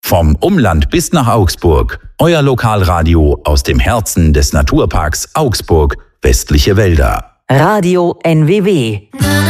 Vom Umland bis nach Augsburg. Euer Lokalradio aus dem Herzen des Naturparks Augsburg, Westliche Wälder. Radio NWW.